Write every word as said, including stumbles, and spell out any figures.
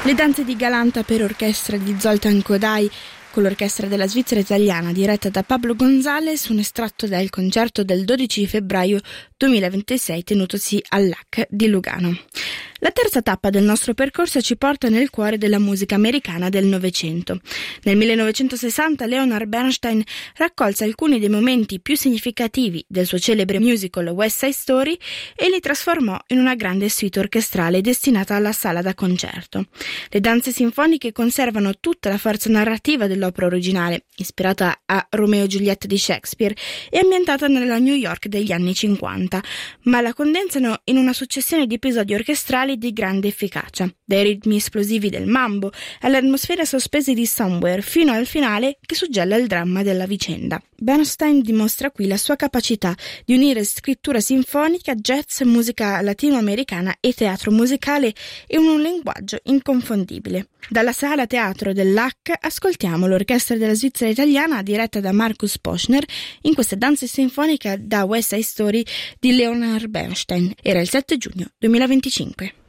Le danze di Galanta per orchestra di Zoltán Kodály con l'orchestra della Svizzera Italiana diretta da Pablo González, un estratto dal concerto del dodici febbraio duemilaventisei tenutosi all'A C di Lugano. La terza tappa del nostro percorso ci porta nel cuore della musica americana del Novecento. Nel millenovecentosessanta Leonard Bernstein raccolse alcuni dei momenti più significativi del suo celebre musical West Side Story e li trasformò in una grande suite orchestrale destinata alla sala da concerto. Le danze sinfoniche conservano tutta la forza narrativa dell'opera originale, ispirata a Romeo e Giulietta di Shakespeare e ambientata nella New York degli anni cinquanta, ma la condensano in una successione di episodi orchestrali di grande efficacia, dai ritmi esplosivi del mambo alle atmosfere sospese di Somewhere fino al finale che suggella il dramma della vicenda. Bernstein dimostra qui la sua capacità di unire scrittura sinfonica, jazz, musica latinoamericana e teatro musicale in un linguaggio inconfondibile. Dalla sala teatro dell'A C ascoltiamo l'orchestra della Svizzera Italiana diretta da Markus Poschner in questa danza sinfonica da West Side Story di Leonard Bernstein. Era il sette giugno duemilaventicinque.